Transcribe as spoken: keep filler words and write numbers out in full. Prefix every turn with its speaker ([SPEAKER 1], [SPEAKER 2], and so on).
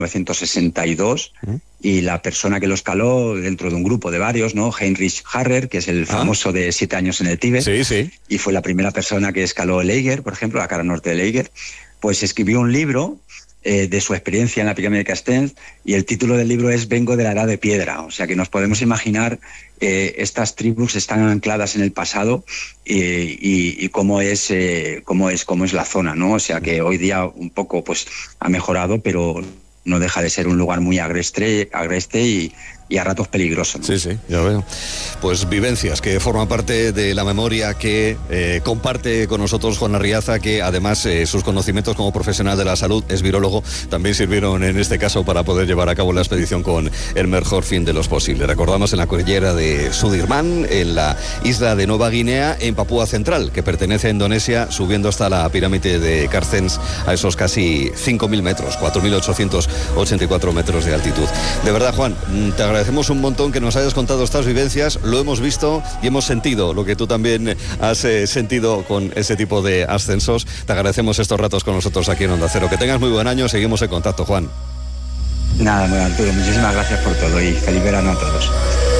[SPEAKER 1] novecientos sesenta y dos, ¿Mm? Y la persona que lo escaló dentro de un grupo de varios, ¿no? Heinrich Harrer, que es el
[SPEAKER 2] ¿Ah?
[SPEAKER 1] famoso de siete años en el Tíbet,
[SPEAKER 2] sí, sí.
[SPEAKER 1] y fue la primera persona que escaló el Eiger, por ejemplo, la cara norte del Eiger, pues escribió un libro eh, de su experiencia en la pirámide de Castel, y el título del libro es Vengo de la Edad de Piedra. O sea que nos podemos imaginar eh, estas tribus están ancladas en el pasado eh, y, y cómo es, eh, cómo es, cómo es la zona, ¿no? O sea que hoy día un poco pues ha mejorado, pero no deja de ser un lugar muy agreste, agreste y, y a ratos peligroso, ¿no?
[SPEAKER 2] Sí, sí, ya veo. Pues vivencias que forman parte de la memoria que eh, comparte con nosotros Juan Arriaza, que además eh, sus conocimientos como profesional de la salud, es virólogo, también sirvieron en este caso para poder llevar a cabo la expedición con el mejor fin de los posibles. Recordamos en la cordillera de Sudirman, en la isla de Nueva Guinea, en Papúa Central, que pertenece a Indonesia, subiendo hasta la pirámide de Carstens a esos casi cinco mil metros, cuatro mil ochocientos ochenta y cuatro metros de altitud. De verdad, Juan, te agradecemos Agradecemos un montón que nos hayas contado estas vivencias, lo hemos visto y hemos sentido lo que tú también has eh, sentido con ese tipo de ascensos. Te agradecemos estos ratos con nosotros aquí en Onda Cero. Que tengas muy buen año, seguimos en contacto, Juan.
[SPEAKER 1] Nada, muy Arturo, muchísimas gracias por todo y feliz verano a todos.